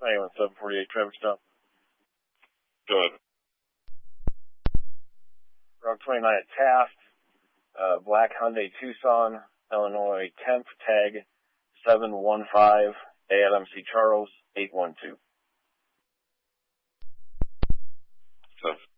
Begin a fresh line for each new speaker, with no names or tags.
Anyone 748 traffic stop.
Go ahead.
Route 29 at Taft, black Hyundai Tucson, Illinois, temp tag 715, ALMC Charles 812.
So.